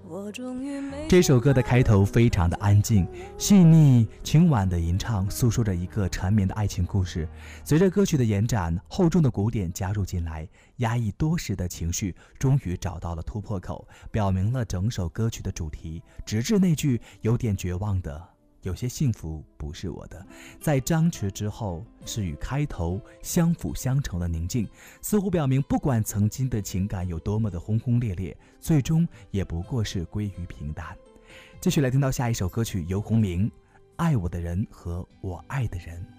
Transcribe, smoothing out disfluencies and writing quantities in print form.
这首歌的开头非常的安静，细腻轻婉的吟唱，诉说着一个缠绵的爱情故事。随着歌曲的延展，厚重的鼓点加入进来，压抑多时的情绪终于找到了突破口，表明了整首歌曲的主题。直至那句有点绝望的有些幸福不是我的，在张弛之后是与开头相辅相成的宁静，似乎表明不管曾经的情感有多么的轰轰烈烈，最终也不过是归于平淡。继续来听到下一首歌曲，游鸿明，爱我的人和我爱的人。